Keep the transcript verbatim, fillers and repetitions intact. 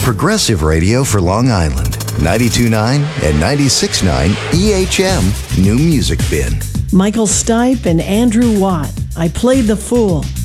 Progressive radio for Long Island. ninety-two point nine and ninety-six point nine E H M New Music Bin. Michael Stipe and Andrew Watt. I Played the Fool.